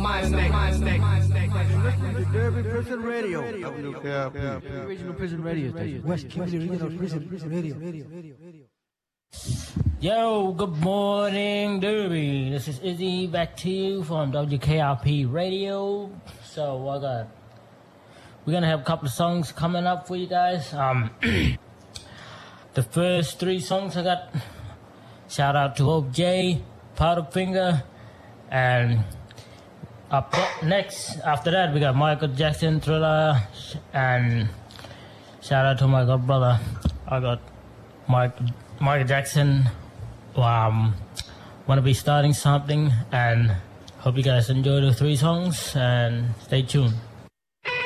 Derby Prison Radio. WKRP. Regional Prison Radio Station. West Kimberly Regional Prison Radio. Yo, good morning, Derby. This is Izzy back to you from WKRP Radio. So we're gonna have a couple of songs coming up for you guys. The first three songs I got, shout out to Hope J, Powderfinger, and up next after that we got Michael Jackson, Thriller, and shout out to my god brother. I got Michael Jackson. Want to be starting something, and hope you guys enjoy the three songs and stay tuned.